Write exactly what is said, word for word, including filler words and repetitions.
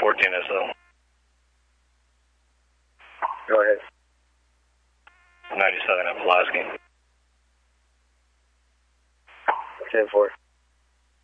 fourteen S L. Go ahead. ninety-seven at Pulaski. ten four.